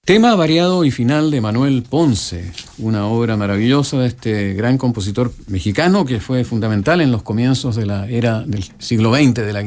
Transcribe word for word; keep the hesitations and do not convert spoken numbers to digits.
Tema variado y final de Manuel Ponce, una obra maravillosa de este gran compositor mexicano que fue fundamental en los comienzos de la era del siglo veinte de la